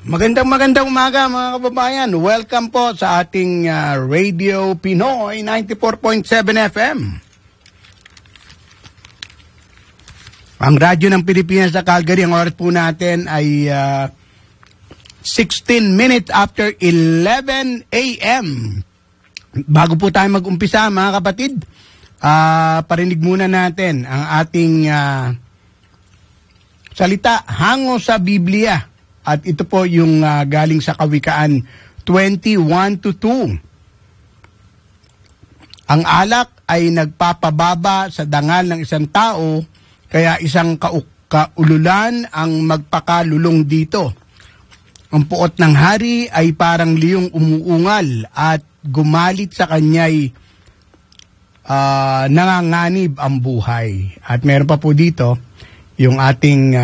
Magandang umaga mga kababayan. Welcome po sa ating Radio Pinoy 94.7 FM. Ang radyo ng Pilipinas sa Calgary, ang oras po natin ay 16 minutes after 11 a.m. Bago po tayo mag-umpisa mga kapatid, parinig muna natin ang ating salita, Hango sa Biblia. At ito po yung galing sa Kawikaan 20:1-2. Ang alak ay nagpapababa sa dangal ng isang tao, kaya isang kaululan ang magpakalulong dito. Ang puot ng hari ay parang liyong umuungal at gumalit sa kanya'y nanganganib ang buhay. At meron pa po dito yung ating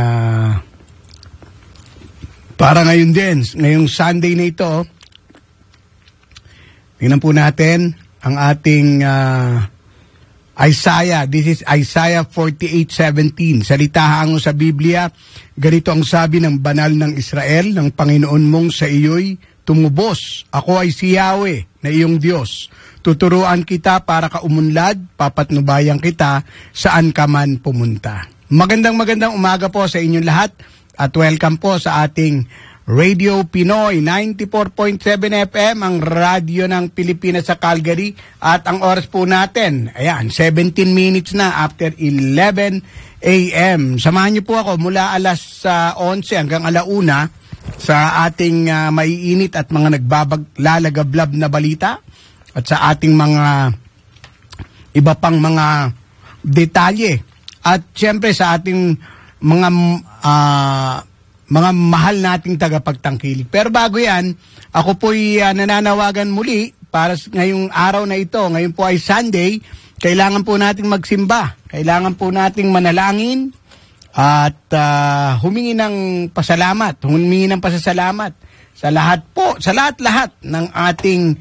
para ngayon din, ngayong Sunday na ito, tingnan po natin ang ating Isaiah. This is Isaiah 48:17. Salita hango sa Biblia, ganito ang sabi ng banal ng Israel, ng Panginoon mong sa iyo'y tumubos. Ako ay si Yahweh na iyong Diyos. Tuturuan kita para ka umunlad, papatnubayan kita saan ka man pumunta. Magandang umaga po sa inyong lahat. At welcome po sa ating Radio Pinoy 94.7 FM, ang radyo ng Pilipinas sa Calgary. At ang oras po natin, ayan, 17 minutes na after 11 a.m. Samahan niyo po ako mula alas 11 hanggang alauna sa ating maiinit at mga nagbabalagablab na balita at sa ating mga iba pang mga detalye. At siyempre sa ating mga mahal nating tagapagtangkilik. Pero bago yan, ako po'y nananawagan muli para ngayong araw na ito. Ngayon po ay Sunday, kailangan po nating magsimba. Kailangan po nating manalangin at humingi ng pasasalamat sa lahat-lahat ng ating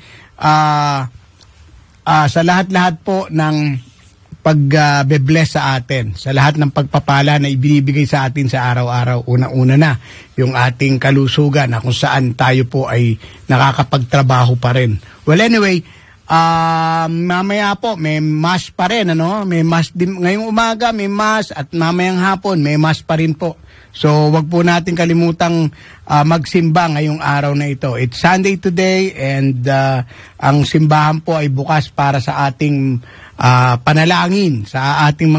sa lahat-lahat po ng pag-bless sa atin, sa lahat ng pagpapala na ibinibigay sa atin sa araw-araw. Una-una na yung ating kalusugan na kung saan tayo po ay nakakapagtrabaho pa rin. Well, anyway, mamaya po may mass pa rin, ano? May mass din ngayong umaga, may mass, at mamayang hapon may mass pa rin po. So, wag po natin kalimutang magsimba ngayong araw na ito. It's Sunday today, and ang simbahan po ay bukas para sa ating panalangin, sa ating